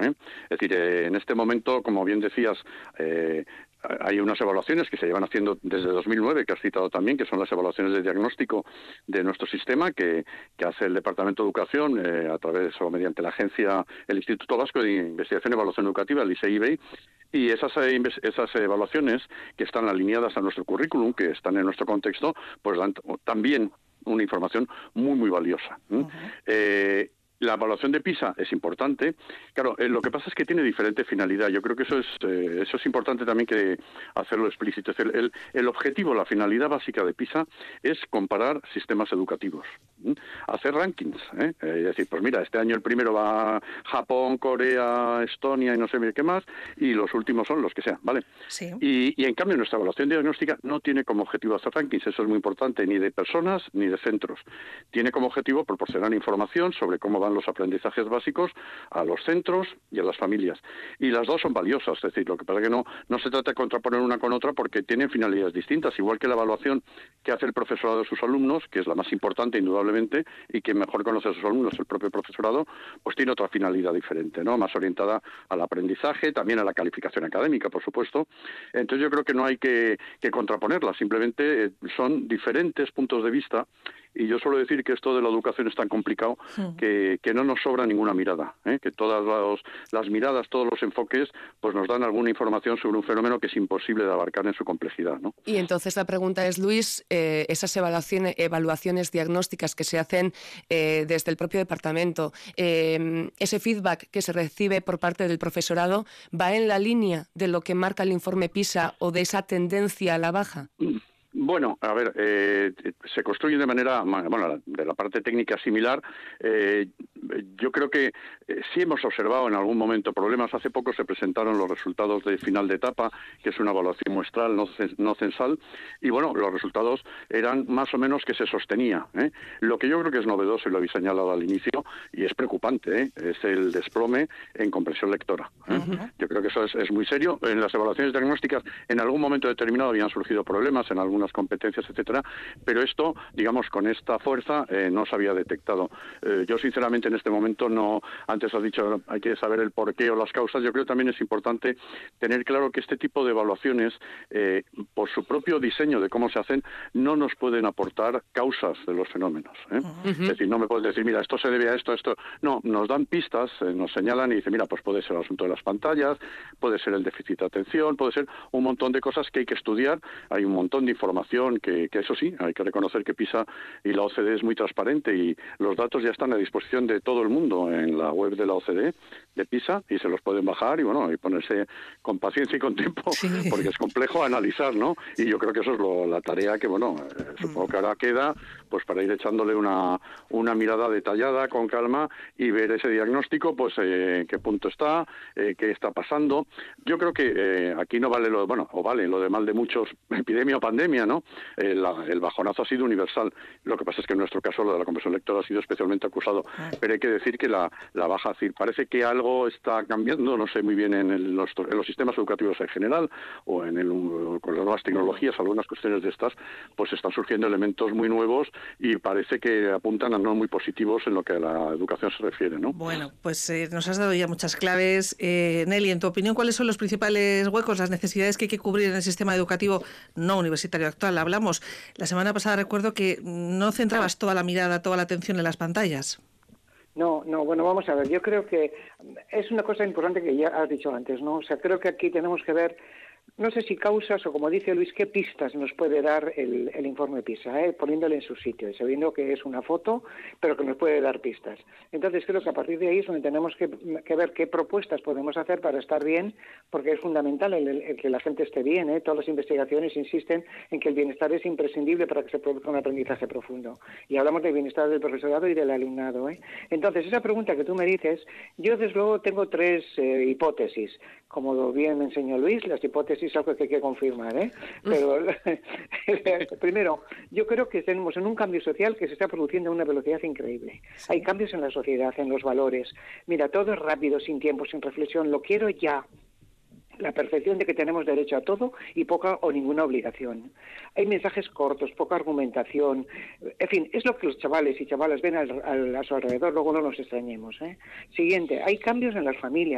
¿eh? Es decir, en este momento, como bien decías, hay unas evaluaciones que se llevan haciendo desde 2009, que has citado también, que son las evaluaciones de diagnóstico de nuestro sistema, que hace el Departamento de Educación a través o mediante la agencia, el Instituto Vasco de Investigación y Evaluación Educativa, el ISEIBEI, y esas evaluaciones que están alineadas a nuestro currículum, que están en nuestro contexto, pues dan también una información muy, muy valiosa. Uh-huh. La evaluación de PISA es importante. Claro, lo que pasa es que tiene diferente finalidad. Yo creo que eso es importante también que hacerlo explícito. Es decir, el objetivo, la finalidad básica de PISA es comparar sistemas educativos, hacer rankings, es decir, pues mira, este año el primero va Japón, Corea, Estonia y no sé qué más, y los últimos son los que sean, ¿vale? Sí. Y en cambio nuestra evaluación diagnóstica no tiene como objetivo hacer rankings, eso es muy importante, ni de personas ni de centros. Tiene como objetivo proporcionar información sobre cómo van los aprendizajes básicos a los centros y a las familias. Y las dos son valiosas, es decir, lo que pasa es que no se trata de contraponer una con otra porque tienen finalidades distintas, igual que la evaluación que hace el profesorado de sus alumnos, que es la más importante indudablemente y que mejor conoce a sus alumnos, el propio profesorado, pues tiene otra finalidad diferente, ¿no? Más orientada al aprendizaje, también a la calificación académica, por supuesto. Entonces yo creo que no hay que contraponerlas, simplemente son diferentes puntos de vista. Y yo suelo decir que esto de la educación es tan complicado que no nos sobra ninguna mirada, que todas las miradas, todos los enfoques, pues nos dan alguna información sobre un fenómeno que es imposible de abarcar en su complejidad, ¿no? Y entonces la pregunta es, Luis, esas evaluaciones diagnósticas que se hacen desde el propio departamento, ese feedback que se recibe por parte del profesorado, ¿va en la línea de lo que marca el informe PISA o de esa tendencia a la baja? Bueno, a ver, se construye de manera, bueno, de la parte técnica similar. Yo creo que sí hemos observado en algún momento problemas. Hace poco se presentaron los resultados de final de etapa, que es una evaluación muestral, no censal, y bueno, los resultados eran más o menos que se sostenía. Lo que yo creo que es novedoso, y lo habéis señalado al inicio, y es preocupante, es el desplome en comprensión lectora. Uh-huh. Yo creo que eso es muy serio. En las evaluaciones diagnósticas, en algún momento determinado habían surgido problemas en algunas competencias, etcétera, pero esto, digamos, con esta fuerza no se había detectado. Yo sinceramente en este momento no, antes has dicho hay que saber el porqué o las causas. Yo creo que también es importante tener claro que este tipo de evaluaciones, por su propio diseño de cómo se hacen, no nos pueden aportar causas de los fenómenos. Uh-huh. Es decir, no me puedes decir, mira, esto se debe a esto. No, nos dan pistas, nos señalan y dicen, mira, pues puede ser el asunto de las pantallas, puede ser el déficit de atención, puede ser un montón de cosas que hay que estudiar. Hay un montón de información que eso sí, hay que reconocer que PISA y la OCDE es muy transparente y los datos ya están a disposición de todo el mundo en la web de la OCDE, de PISA, y se los pueden bajar y bueno, y ponerse con paciencia y con tiempo, sí, porque es complejo analizar, ¿no? Y yo creo que eso es la tarea que, bueno, supongo que ahora queda pues para ir echándole una mirada detallada, con calma, y ver ese diagnóstico, pues en qué punto está, qué está pasando. Yo creo que aquí no vale vale lo de mal de muchos, epidemia o pandemia, ¿no? El bajonazo ha sido universal. Lo que pasa es que en nuestro caso lo de la comprensión lectora ha sido especialmente acusado. Pero hay que decir que la baja, es decir, parece que algo está cambiando, no sé muy bien en los sistemas educativos en general o con las nuevas tecnologías, algunas cuestiones de estas, pues están surgiendo elementos muy nuevos y parece que apuntan a no muy positivos en lo que a la educación se refiere, ¿no? Bueno, pues nos has dado ya muchas claves. Nelly, en tu opinión, ¿cuáles son los principales huecos, las necesidades que hay que cubrir en el sistema educativo no universitario actual? Hablamos la semana pasada, recuerdo que no centrabas toda la mirada, toda la atención en las pantallas. No, bueno, vamos a ver, yo creo que es una cosa importante que ya has dicho antes, ¿no? O sea, creo que aquí tenemos que ver, no sé si causas o, como dice Luis, qué pistas nos puede dar el informe PISA, poniéndole en su sitio y sabiendo que es una foto, pero que nos puede dar pistas. Entonces creo que a partir de ahí es donde tenemos que ver qué propuestas podemos hacer para estar bien, porque es fundamental el que la gente esté bien. Todas las investigaciones insisten en que el bienestar es imprescindible para que se produzca un aprendizaje profundo. Y hablamos del bienestar del profesorado y del alumnado. Entonces, esa pregunta que tú me dices, yo desde luego tengo tres hipótesis. Como bien me enseñó Luis, las hipótesis es algo que hay que confirmar, Pero primero, yo creo que tenemos en un cambio social que se está produciendo a una velocidad increíble. Sí. Hay cambios en la sociedad, en los valores. Mira, todo es rápido, sin tiempo, sin reflexión. Lo quiero ya. La percepción de que tenemos derecho a todo y poca o ninguna obligación. Hay mensajes cortos, poca argumentación. En fin, es lo que los chavales y chavalas ven a su alrededor, luego no nos extrañemos. Siguiente, hay cambios en las familias.